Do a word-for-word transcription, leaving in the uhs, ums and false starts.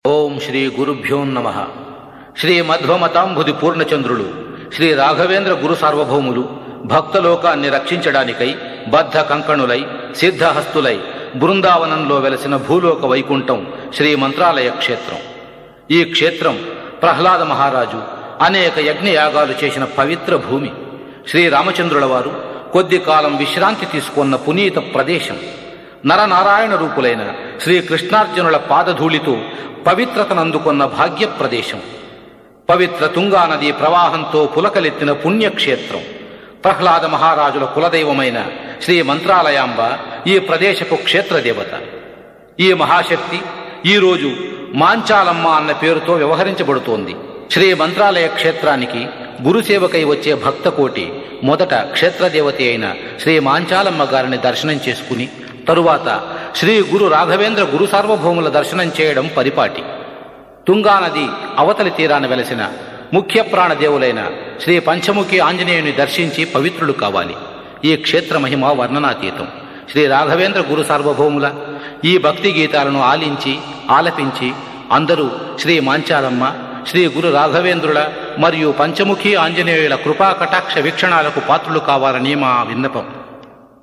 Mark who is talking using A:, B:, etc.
A: ఓం శ్రీ గురుభ్యో నమః. శ్రీ మధ్వమతాంబుది పూర్ణచంద్రులు శ్రీ రాఘవేంద్ర గురు సార్వభౌములు భక్తలోకాన్ని రక్షించడానికై బద్ధ కంకణులై సిద్ధహస్తులై బృందావనంలో వెలసిన భూలోక వైకుంఠం శ్రీ మంత్రాలయ క్షేత్రం. ఈ క్షేత్రం ప్రహ్లాద మహారాజు అనేక యజ్ఞయాగాలు చేసిన పవిత్ర భూమి. శ్రీరామచంద్రుల వారు కొద్ది కాలం విశ్రాంతి తీసుకున్న పునీత ప్రదేశం. నరనారాయణ రూపులైన శ్రీకృష్ణార్జునుల పాదధూళితో పవిత్రతనందుకున్న భాగ్య ప్రదేశం. పవిత్ర తుంగానది ప్రవాహంతో పులకలెత్తిన పుణ్యక్షేత్రం. ప్రహ్లాద మహారాజుల కులదైవమైన శ్రీ మంత్రాలయాంబ ఈ ప్రదేశపు క్షేత్రదేవత. ఈ మహాశక్తి ఈరోజు మాంచాలమ్మ అన్న పేరుతో వ్యవహరించబడుతోంది. శ్రీ మంత్రాలయ క్షేత్రానికి గురుసేవకై వచ్చే భక్తకోటి మొదట క్షేత్రదేవత అయిన శ్రీ మాంచాలమ్మ గారిని దర్శనం చేసుకుని తరువాత శ్రీ గురు రాఘవేంద్ర గురు సార్వభౌముల దర్శనం చేయడం పరిపాటి. తుంగానది అవతలి తీరాన వెలసిన ముఖ్య ప్రాణదేవులైన శ్రీ పంచముఖి ఆంజనేయుని దర్శించి పవిత్రులు కావాలి. ఈ క్షేత్ర మహిమ వర్ణనాతీతం. శ్రీ రాఘవేంద్ర గురు సార్వభౌముల ఈ భక్తి గీతాలను ఆలించి ఆలపించి అందరూ శ్రీ మాంచాలమ్మ, శ్రీ గురు రాఘవేంద్రుల మరియు పంచముఖి ఆంజనేయుల కృపా కటాక్ష వీక్షణాలకు పాత్రులు కావాలని మా విన్నపం.